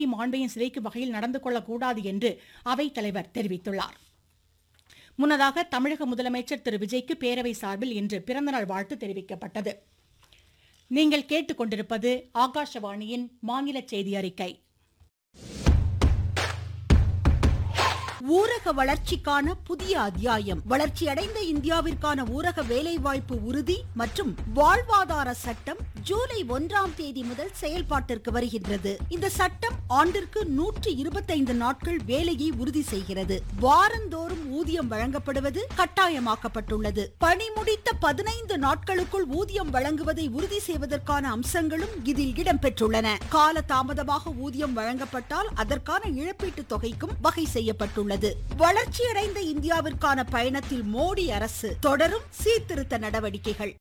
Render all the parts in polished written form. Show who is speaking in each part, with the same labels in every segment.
Speaker 1: மாண்பையும் சிதைக்கும் வகையில் நடந்து கொள்ளக்கூடாது என்று அவைத் தலைவர் தெரிவித்துள்ளார். முன்னதாக தமிழக முதலமைச்சர் திரு விஜய்க்கு பேரவை சார்பில் இன்று பிறந்தநாள் வாழ்த்து தெரிவிக்கப்பட்டது. நீங்கள் கேட்டுக்கொண்டிருப்பது ஆகாஷவாணியின் மாநில செய்தி அறிக்கை.
Speaker 2: ஊரக வளர்ச்சிக்கான புதிய அத்தியாயம். வளர்ச்சியடைந்த இந்தியாவிற்கான ஊரக வேலைவாய்ப்பு உறுதி மற்றும் வாழ்வாதார சட்டம் ஜூலை 1ஆம் தேதி முதல் செயல்பாட்டிற்கு வருகின்றது. இந்த சட்டம் ஆண்டிற்கு 125 நாட்கள் வேலையை உறுதி செய்கிறது. வாரந்தோறும் ஊதியம் வழங்கப்படுவது கட்டாயமாக்கப்பட்டுள்ளது. பணி முடித்த 15 நாட்களுக்குள் ஊதியம் வழங்குவதை உறுதி செய்வதற்கான அம்சங்களும் இதில் இடம்பெற்றுள்ளன. கால தாமதமாக ஊதியம் வழங்கப்பட்டால் அதற்கான இழப்பீட்டுத் தொகைக்கும் வகை செய்யப்பட்டுள்ளது. வளர்ச்சியடைந்த இந்தியாவிற்கான பயணத்தில் மோடி அரசு தொடரும் சீர்திருத்த நடவடிக்கைகள்.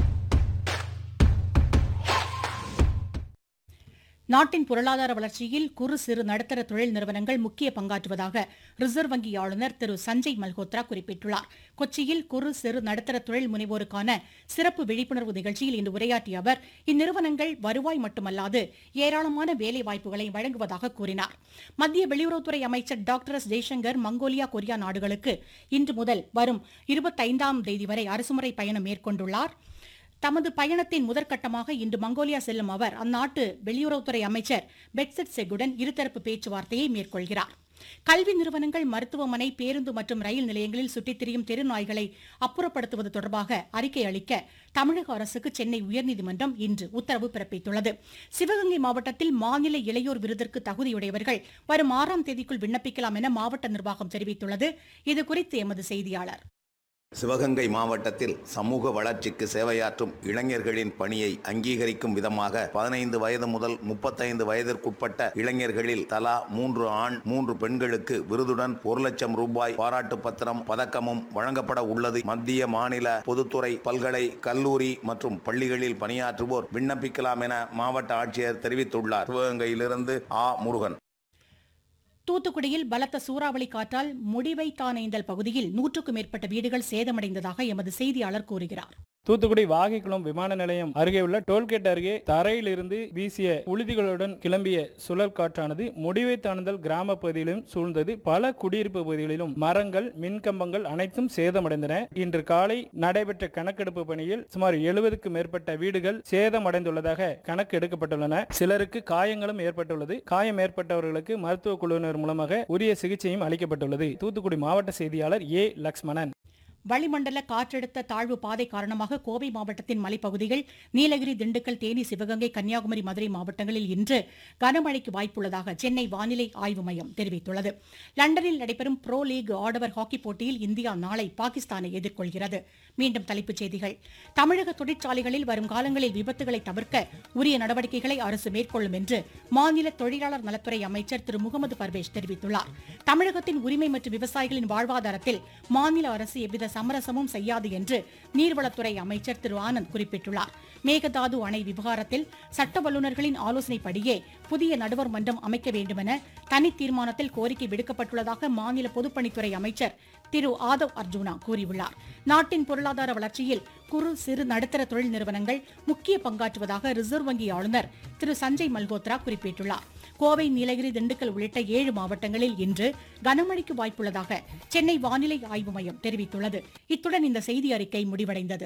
Speaker 1: நாட்டின் பொருளாதார வளர்ச்சியில் குறு சிறு நடுத்தர தொழில் நிறுவனங்கள் முக்கிய பங்காற்றுவதாக ரிசர்வ் வங்கி ஆளுநர் திரு சஞ்சய் மல்ஹோத்ரா குறிப்பிட்டுள்ளார். கொச்சியில் குறு சிறு நடுத்தர தொழில் முனைவோருக்கான சிறப்பு விழிப்புணர்வு நிகழ்ச்சியில் இன்று உரையாற்றிய அவர், இந்நிறுவனங்கள் வருவாய் மட்டுமல்லாது ஏராளமான வேலை வாய்ப்புகளை வழங்குவதாக கூறினார். மத்திய வெளியுறவுத்துறை அமைச்சர் doctor S Jaishankar Mongolia, Korea நாடுகளுக்கு இன்று முதல் வரும் 25ஆம் தேதி வரை அரசுமுறை பயணம் மேற்கொண்டுள்ளார். தமது பயணத்தின் முதற்கட்டமாக இன்று மங்கோலியா செல்லும் அவர் அந்நாட்டு வெளியுறவுத்துறை அமைச்சர் பெட்செட் செகுடன் இருதரப்பு பேச்சுவார்த்தையை மேற்கொள்கிறார். கல்வி நிறுவனங்கள், மருத்துவமனை, பேருந்து மற்றும் ரயில் நிலையங்களில் சுற்றித் திரியும் தெருநாய்களை அப்புறப்படுத்துவது தொடர்பாக அறிக்கை அளிக்க தமிழக அரசுக்கு சென்னை உயர்நீதிமன்றம் இன்று உத்தரவு பிறப்பித்துள்ளது. சிவகங்கை மாவட்டத்தில் மாநில இளையோர் விருதிற்கு தகுதியுடையவர்கள் வரும் 6ஆம் தேதிக்குள் விண்ணப்பிக்கலாம் என மாவட்ட நிர்வாகம் தெரிவித்துள்ளது. இதுகுறித்து எமது செய்தியாளர்.
Speaker 3: சிவகங்கை மாவட்டத்தில் சமூக வளர்ச்சிக்கு சேவையாற்றும் இளைஞர்களின் பணியை அங்கீகரிக்கும் விதமாக 15 வயது முதல் 35 வயதிற்குட்பட்ட இளைஞர்களில் தலா 3 ஆண் 3 பெண்களுக்கு விருதுடன் 1 லட்சம் ரூபாய் பாராட்டு பத்திரம், பதக்கமும் வழங்கப்பட உள்ளது. மத்திய, மாநில பொதுத்துறை, பல்கலை, கல்லூரி மற்றும் பள்ளிகளில் பணியாற்றுவோர் விண்ணப்பிக்கலாம் என மாவட்ட ஆட்சியர் தெரிவித்துள்ளார். சிவகங்கையிலிருந்து ஆ. முருகன்.
Speaker 1: தூத்துக்குடியில் பலத்த சூறாவளி காற்றால் முடிவைத்தானேந்தல் பகுதியில் 100க்கும் மேற்பட்ட வீடுகள் சேதமடைந்ததாக எமது செய்தியாளர் கூறுகிறார்.
Speaker 4: தூத்துக்குடி வாகைக்குளம் விமான நிலையம் அருகே உள்ள டோல்கேட் அருகே தரையிலிருந்து வீசிய உழுதிகளுடன் கிளம்பிய சுழல் காற்றானது முடிவைத்தானந்தல் கிராம பகுதியிலும் சூழ்ந்தது. பல குடியிருப்பு பகுதிகளிலும் மரங்கள், மின்கம்பங்கள் அனைத்தும் சேதமடைந்தன. இன்று காலை நடைபெற்ற கணக்கெடுப்பு பணியில் சுமார் 70க்கும் மேற்பட்ட வீடுகள் சேதமடைந்துள்ளதாக கணக்கு எடுக்கப்பட்டுள்ளன. சிலருக்கு காயங்களும் ஏற்பட்டுள்ளது. காயம் ஏற்பட்டவர்களுக்கு மருத்துவ குழுவினர் மூலமாக உரிய சிகிச்சையும் அளிக்கப்பட்டுள்ளது. தூத்துக்குடி மாவட்ட செய்தியாளர் ஏ. லக்ஷ்மணன்.
Speaker 1: வளிமண்டல காற்றழுத்த தாழ்வு பாதை காரணமாக கோவை மாவட்டத்தின் மலைப்பகுதிகள், நீலகிரி, திண்டுக்கல், தேனி, சிவகங்கை, கன்னியாகுமரி, மதுரை மாவட்டங்களில் இன்று கனமழைக்கு வாய்ப்புள்ளதாக சென்னை வானிலை ஆய்வு மையம் தெரிவித்துள்ளது. லண்டனில் நடைபெறும் புரோ லீக் ஆடவர் ஹாக்கி போட்டியில் இந்தியா நாளை பாகிஸ்தானை எதிர்கொள்கிறது. மீண்டும் தலைப்புச் செய்திகள். தமிழக தொழிற்சாலைகளில் வரும் காலங்களில் விபத்துகளை தவிர்க்க உரிய நடவடிக்கைகளை அரசு மேற்கொள்ளும் என்று மாநில தொழிலாளர் நலத்துறை அமைச்சர் திரு முகமது பர்வேஷ் தெரிவித்துள்ளார். தமிழகத்தின் உரிமை மற்றும் விவசாயிகளின் வாழ்வாதாரத்தில் மாநில அரசு எவ்வித சமரசமும் செய்யாது என்று நீர்வளத்துறை அமைச்சர் திரு ஆனந்த் குறிப்பிட்டுள்ளார். மேகதாது அணை விவகாரத்தில் சட்ட வல்லுநர்களின் ஆலோசனைப்படியே புதிய நடுவர் மன்றம் அமைக்க வேண்டுமென தனி தீர்மானத்தில் கோரிக்கை விடுக்கப்பட்டுள்ளதாக மாநில பொதுப்பணித்துறை அமைச்சர் திரு ஆதவ் அர்ஜுனா கூறியுள்ளார். நாட்டின் பொருளாதார வளர்ச்சியில் குறு சிறு நடுத்தர தொழில் நிறுவனங்கள் முக்கிய பங்காற்றுவதாக ரிசர்வ் வங்கி ஆளுநர் திரு சஞ்சய் மல்ஹோத்ரா குறிப்பிட்டுள்ளார். கோவை, நீலகிரி, திண்டுக்கல் உள்ளிட்ட 7 மாவட்டங்களில் இன்று கனமழைக்கு வாய்ப்புள்ளதாக சென்னை வானிலை ஆய்வு மையம் தெரிவித்துள்ளது. இத்துடன் இந்த செய்தி அறிக்கை முடிவடைந்தது.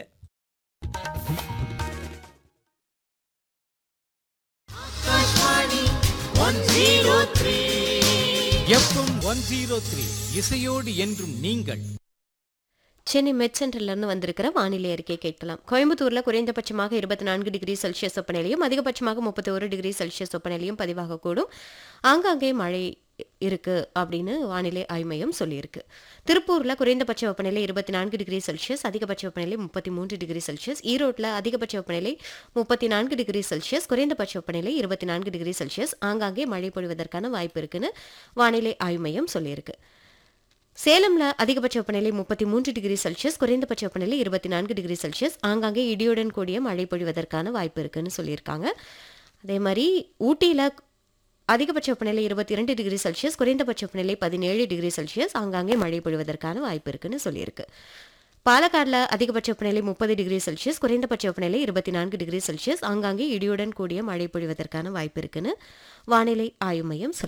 Speaker 5: FM 103 இசையோடு என்றும் நீங்கள்.
Speaker 6: சென்னை மெட் சென்டர்லேருந்து வந்திருக்கிற வானிலை அறிக்கை கேட்கலாம். கோயம்புத்தூரில் குறைந்தபட்சமாக 24 டிகிரி செல்சியஸ் வெப்பநிலையும் அதிகபட்சமாக 31 டிகிரி செல்சியஸ் வெப்பநிலையும் பதிவாகக்கூடும். ஆங்காங்கே மழை இருக்கு அப்படின்னு வானிலை ஆய்வு மையம் சொல்லியிருக்கு. திருப்பூரில் குறைந்தபட்ச வெப்பநிலை 24 டிகிரி செல்சியஸ், அதிகபட்ச வெப்பநிலை 33 டிகிரி செல்சியஸ். ஈரோட்டில் அதிகபட்ச வெப்பநிலை 34 டிகிரி செல்சியஸ், குறைந்தபட்ச வெப்பநிலை 24 டிகிரி செல்சியஸ். ஆங்காங்கே மழை பொழிவதற்கான வாய்ப்பு இருக்குன்னு வானிலை ஆய்வு மையம் சொல்லியிருக்கு. சேலம்ல அதிகபட்ச வெப்பநிலை 33 டிகிரி செல்சியஸ், குறைந்தபட்ச வெப்பநிலை 24 டிகிரி செல்சியஸ். ஆங்காங்கே இடியுடன் கூடிய மழை பொழிவதற்கான வாய்ப்பு இருக்குன்னு சொல்லியிருக்காங்க. அதே மாதிரி ஊட்டியில் அதிகபட்ச வெப்பநிலை 22 டிகிரி செல்சியஸ், குறைந்தபட்ச வெப்பநிலை 17 டிகிரி செல்சியஸ். ஆங்காங்கே மழை பொழிவதற்கான வாய்ப்பு இருக்குன்னு சொல்லியிருக்கு. பாலக்காடுல அதிகபட்ச வெப்பநிலை 30 டிகிரி செல்சியஸ், குறைந்தபட்ச வெப்பநிலை 24 டிகிரி செல்சியஸ். ஆங்காங்கே இடியுடன் கூடிய மழை பொழிவதற்கான வாய்ப்பு இருக்குன்னு வானிலை ஆய்வு மையம்